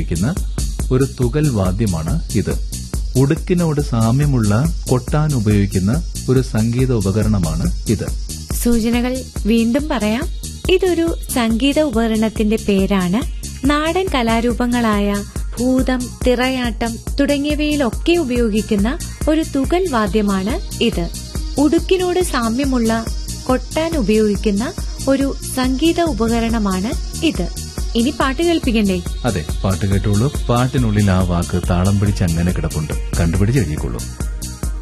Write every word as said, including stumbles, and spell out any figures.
ഉപയോഗിക്കുന്ന ഒരു തുകൽ വാദ്യമാണ് ഇത്. ഉടുക്കിനോട് സാമ്യമുള്ള കൊട്ടാൻ ഉപയോഗിക്കുന്ന ഒരു സംഗീത ഉപകരണമാണ് ഇത്. സൂചനകൾ വീണ്ടും പറയാം. ഇതൊരു സംഗീത ഉപകരണത്തിന്റെ പേരാണ്. നാടൻ കലാരൂപങ്ങളായ ഭൂതം, തിറയാട്ടം തുടങ്ങിയവയിലൊക്കെ ഉപയോഗിക്കുന്ന ഒരു തുകൽ വാദ്യമാണ് ഇത്. ഉടുക്കിനോട് സാമ്യമുള്ള കൊട്ടാൻ ഉപയോഗിക്കുന്ന ഒരു സംഗീത ഉപകരണമാണ് ഇത്. ഇനി പാട്ട് കേൾപ്പിക്കണ്ടേ? അതെ, പാട്ട് കേട്ടോളൂ. പാട്ടിനുള്ളിൽ ആ വാക്ക് താളം പിടിച്ച് അങ്ങനെ കിടപ്പുണ്ട്. കണ്ടുപിടിച്ച് എഴുതിക്കൊള്ളൂ.